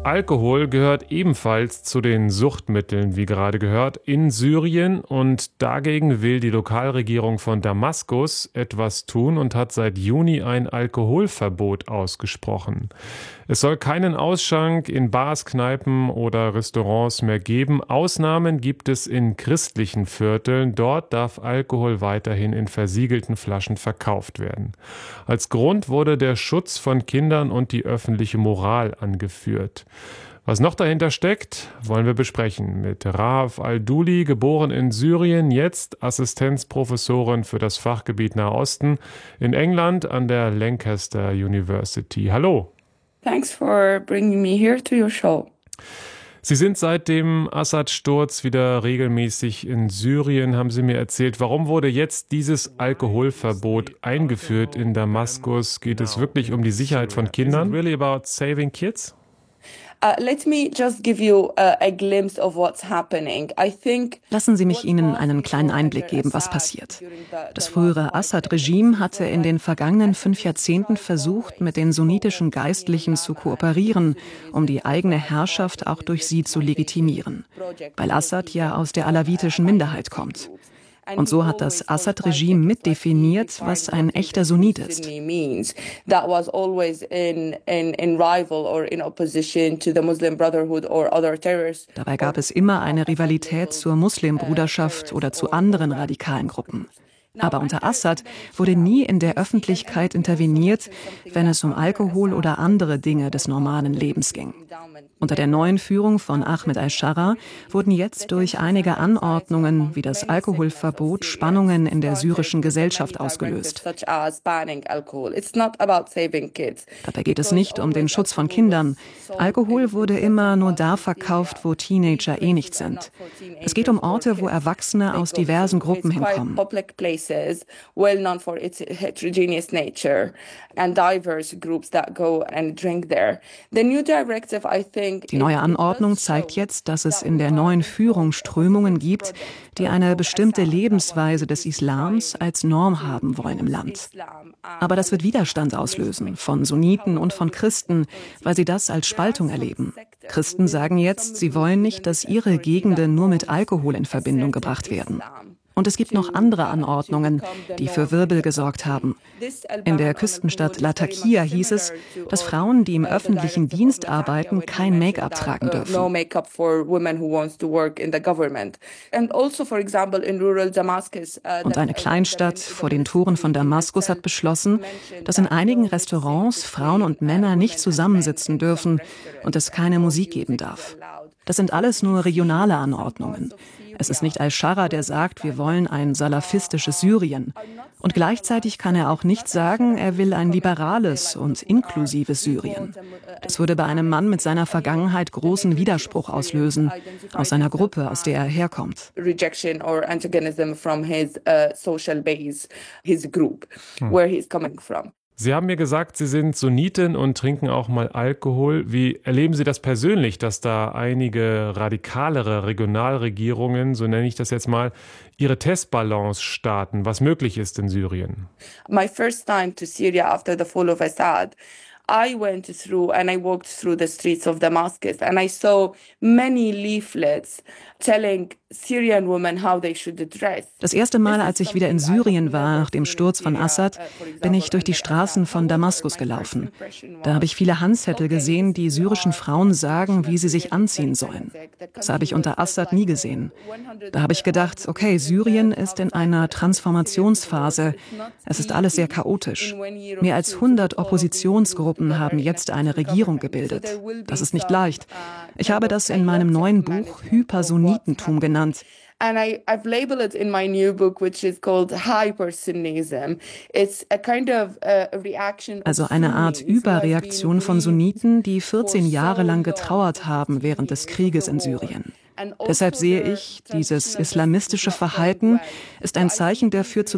Alkohol gehört ebenfalls zu den Suchtmitteln, wie gerade gehört, in Syrien. Und dagegen will die Lokalregierung von Damaskus etwas tun und hat seit Juni ein Alkoholverbot ausgesprochen. Es soll keinen Ausschank in Bars, Kneipen oder Restaurants mehr geben. Ausnahmen gibt es in christlichen Vierteln. Dort darf Alkohol weiterhin in versiegelten Flaschen verkauft werden. Als Grund wurde der Schutz von Kindern und die öffentliche Moral angeführt. Was noch dahinter steckt, wollen wir besprechen mit Rahaf Al-Douli, geboren in Syrien, jetzt Assistenzprofessorin für das Fachgebiet Nahosten in England an der Lancaster University. Hallo. Thanks for bringing me here to your show. Sie sind seit dem Assad-Sturz wieder regelmäßig in Syrien, haben Sie mir erzählt. Warum wurde jetzt dieses Alkoholverbot eingeführt in Damaskus? Geht es wirklich um die Sicherheit von Kindern? Is it really about saving kids? Let me just give you a glimpse of what's happening. Lassen Sie mich Ihnen einen kleinen Einblick geben, was passiert. Das frühere Assad-Regime hatte in den vergangenen 5 Jahrzehnten versucht, mit den sunnitischen Geistlichen zu kooperieren, um die eigene Herrschaft auch durch sie zu legitimieren, weil Assad ja aus der alawitischen Minderheit kommt. Und so hat das Assad-Regime mitdefiniert, was ein echter Sunnit ist. Dabei gab es immer eine Rivalität zur Muslimbruderschaft oder zu anderen radikalen Gruppen. Aber unter Assad wurde nie in der Öffentlichkeit interveniert, wenn es um Alkohol oder andere Dinge des normalen Lebens ging. Unter der neuen Führung von Ahmed al-Shara wurden jetzt durch einige Anordnungen wie das Alkoholverbot Spannungen in der syrischen Gesellschaft ausgelöst. Dabei geht es nicht um den Schutz von Kindern. Alkohol wurde immer nur da verkauft, wo Teenager nicht sind. Es geht um Orte, wo Erwachsene aus diversen Gruppen hinkommen. Well known for its heterogeneous nature and diverse groups that go and drink there. The new directive, I think, die neue Anordnung zeigt jetzt, dass es in der neuen Führung Strömungen gibt, die eine bestimmte Lebensweise des Islams als Norm haben wollen im Land. Aber das wird Widerstand auslösen von Sunniten und von Christen, weil sie das als Spaltung erleben. Christen sagen jetzt, sie wollen nicht, dass ihre Gegenden nur mit Alkohol in Verbindung gebracht werden. Und es gibt noch andere Anordnungen, die für Wirbel gesorgt haben. In der Küstenstadt Latakia hieß es, dass Frauen, die im öffentlichen Dienst arbeiten, kein Make-up tragen dürfen. Und eine Kleinstadt vor den Toren von Damaskus hat beschlossen, dass in einigen Restaurants Frauen und Männer nicht zusammensitzen dürfen und es keine Musik geben darf. Das sind alles nur regionale Anordnungen. Es ist nicht al-Shara, der sagt, wir wollen ein salafistisches Syrien. Und gleichzeitig kann er auch nicht sagen, er will ein liberales und inklusives Syrien. Das würde bei einem Mann mit seiner Vergangenheit großen Widerspruch auslösen, aus seiner Gruppe, aus der er herkommt. Rejection or antagonism from his social base, his group, where he's coming from. Sie haben mir gesagt, Sie sind Sunnitin und trinken auch mal Alkohol. Wie erleben Sie das persönlich, dass da einige radikalere Regionalregierungen, so nenne ich das jetzt mal, ihre Testballons starten, was möglich ist in Syrien? My first time to Syria after the fall of Assad, I went through and I walked through the streets of Damascus and I saw many leaflets telling Syrian women how they should dress. Das erste Mal, als ich wieder in Syrien war, nach dem Sturz von Assad, bin ich durch die Straßen von Damaskus gelaufen. Da habe ich viele Handzettel gesehen, die syrischen Frauen sagen, wie sie sich anziehen sollen. Das habe ich unter Assad nie gesehen. Da habe ich gedacht, okay, Syrien ist in einer Transformationsphase. Es ist alles sehr chaotisch. Mehr als 100 Oppositionsgruppen haben jetzt eine Regierung gebildet. Das ist nicht leicht. Ich habe das in meinem neuen Buch Hypersonnitentum genannt. And I've labeled it in my new book, which is called Hypersunnism. It's a kind of reaction. Also eine Art Überreaktion von Sunniten, die 14 Jahre lang getrauert haben während des Krieges in Syrien. Deshalb sehe ich, dieses islamistische Verhalten ist ein Zeichen dafür zu